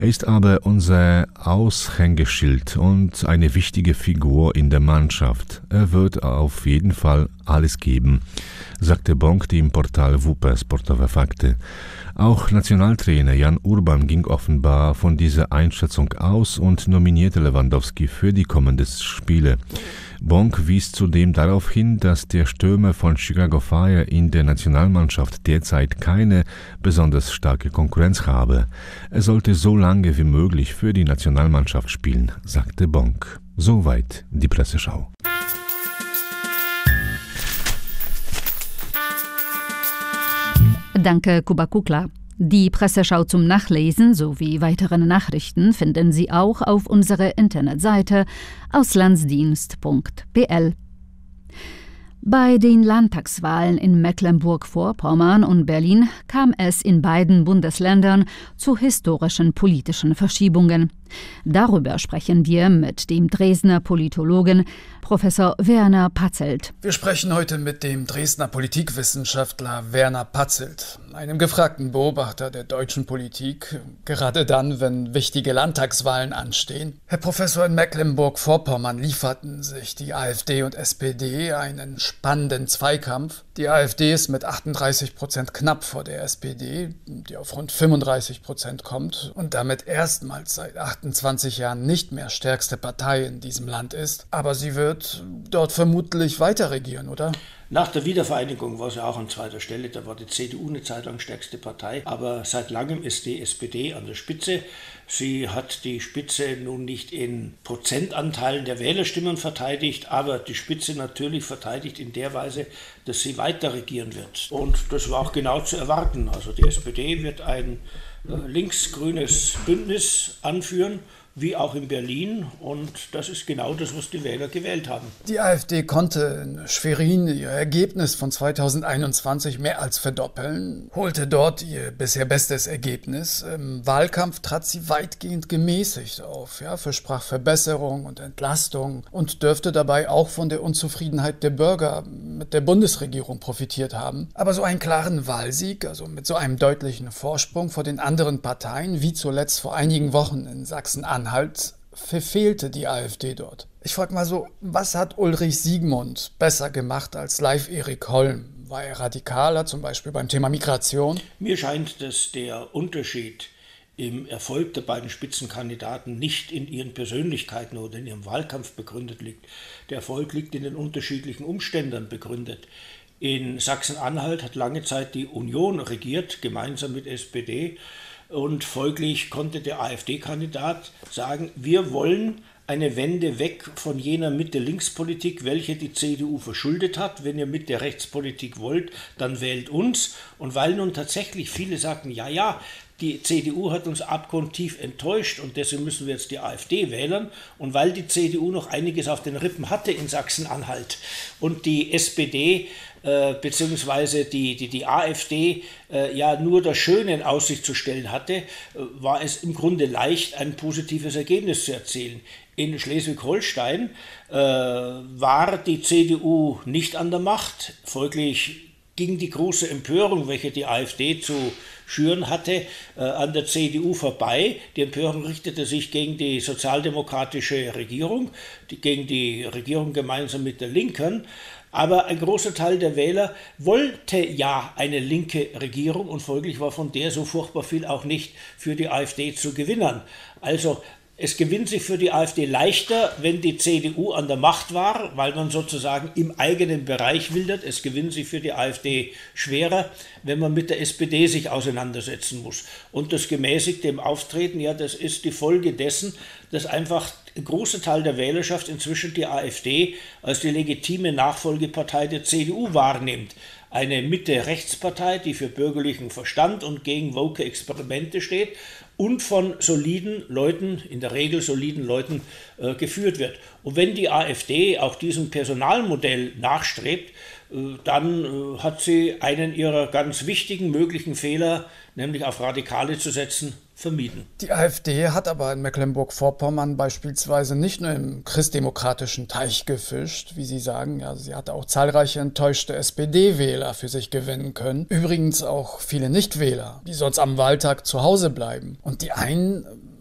Er ist aber unser Aushängeschild und eine wichtige Figur in der Mannschaft. Er wird auf jeden Fall alles geben, sagte Bąk dem Portal WP Sportowe Fakty. Auch Nationaltrainer Jan Urban ging offenbar von dieser Einschätzung aus und nominierte Lewandowski für die kommenden Spiele. Bąk wies zudem darauf hin, dass der Stürmer von Chicago Fire in der Nationalmannschaft derzeit keine besonders starke Konkurrenz habe. Er sollte so lange wie möglich für die Nationalmannschaft spielen, sagte Bąk. Soweit die Presseschau. Danke, Kuba Kukla. Die Presseschau zum Nachlesen sowie weitere Nachrichten finden Sie auch auf unserer Internetseite auslandsdienst.pl. Bei den Landtagswahlen in Mecklenburg-Vorpommern und Berlin kam es in beiden Bundesländern zu historischen politischen Verschiebungen. Darüber sprechen wir mit dem Dresdner Politologen Professor Werner Patzelt. Wir sprechen heute mit dem Dresdner Politikwissenschaftler Werner Patzelt, einem gefragten Beobachter der deutschen Politik, gerade dann, wenn wichtige Landtagswahlen anstehen. Herr Professor, in Mecklenburg-Vorpommern lieferten sich die AfD und SPD einen spannenden Zweikampf. Die AfD ist mit 38% knapp vor der SPD, die auf rund 35% kommt und damit erstmals seit 28 Jahren nicht mehr stärkste Partei in diesem Land ist. Aber sie wird dort vermutlich weiter regieren, oder? Nach der Wiedervereinigung war sie auch an zweiter Stelle, da war die CDU eine Zeit lang stärkste Partei, aber seit langem ist die SPD an der Spitze. Sie hat die Spitze nun nicht in Prozentanteilen der Wählerstimmen verteidigt, aber die Spitze natürlich verteidigt in der Weise, dass sie weiter regieren wird. Und das war auch genau zu erwarten. Also die SPD wird ein links-grünes Bündnis anführen, wie auch in Berlin. Und das ist genau das, was die Wähler gewählt haben. Die AfD konnte in Schwerin ihr Ergebnis von 2021 mehr als verdoppeln, holte dort ihr bisher bestes Ergebnis. Im Wahlkampf trat sie weitgehend gemäßigt auf, versprach Verbesserung und Entlastung und dürfte dabei auch von der Unzufriedenheit der Bürger mit der Bundesregierung profitiert haben. Aber so einen klaren Wahlsieg, also mit so einem deutlichen Vorsprung vor den anderen Parteien, wie zuletzt vor einigen Wochen in Sachsen-Anhalt, verfehlte die AfD dort. Ich frage mal so, was hat Ulrich Siegmund besser gemacht als Leif Erik Holm? War er radikaler, zum Beispiel beim Thema Migration? Mir scheint, dass der Unterschied im Erfolg der beiden Spitzenkandidaten nicht in ihren Persönlichkeiten oder in ihrem Wahlkampf begründet liegt. Der Erfolg liegt in den unterschiedlichen Umständen begründet. In Sachsen-Anhalt hat lange Zeit die Union regiert, gemeinsam mit SPD. Und folglich konnte der AfD-Kandidat sagen, wir wollen eine Wende weg von jener Mitte-Links-Politik, welche die CDU verschuldet hat. Wenn ihr Mitte-Rechts-Politik wollt, dann wählt uns. Und weil nun tatsächlich viele sagten, ja, die CDU hat uns abgrundtief enttäuscht und deswegen müssen wir jetzt die AfD wählen. Und weil die CDU noch einiges auf den Rippen hatte in Sachsen-Anhalt und die SPD beziehungsweise die AfD nur das Schöne in Aussicht zu stellen hatte, war es im Grunde leicht, ein positives Ergebnis zu erzielen. In Schleswig-Holstein war die CDU nicht an der Macht, folglich ging die große Empörung, welche die AfD zu schüren hatte, an der CDU vorbei. Die Empörung richtete sich gegen die sozialdemokratische Regierung, gegen die Regierung gemeinsam mit der Linken. Aber ein großer Teil der Wähler wollte ja eine linke Regierung und folglich war von der so furchtbar viel auch nicht für die AfD zu gewinnen. Also es gewinnt sich für die AfD leichter, wenn die CDU an der Macht war, weil man sozusagen im eigenen Bereich wildert. Es gewinnt sich für die AfD schwerer, wenn man mit der SPD sich auseinandersetzen muss. Und das Gemäßigte im Auftreten, das ist die Folge dessen, dass einfach ein großer Teil der Wählerschaft inzwischen die AfD als die legitime Nachfolgepartei der CDU wahrnimmt. Eine Mitte-Rechts-Partei, die für bürgerlichen Verstand und gegen woke Experimente steht und von soliden Leuten, in der Regel soliden Leuten, geführt wird. Und wenn die AfD auch diesem Personalmodell nachstrebt, dann hat sie einen ihrer ganz wichtigen möglichen Fehler, nämlich auf Radikale zu setzen, vermieden. Die AfD hat aber in Mecklenburg-Vorpommern beispielsweise nicht nur im christdemokratischen Teich gefischt, wie Sie sagen. Ja, sie hatte auch zahlreiche enttäuschte SPD-Wähler für sich gewinnen können. Übrigens auch viele Nichtwähler, die sonst am Wahltag zu Hause bleiben. Und die einen